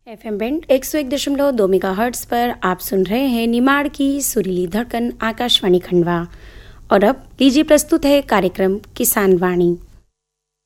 FM band 101.2 megahertz पर आप सुन रहे हैं निमाड़ की सुरीली धड़कन आकाशवाणी खंडवा। और अब लीजिए प्रस्तुत है कार्यक्रम किसान वाणी।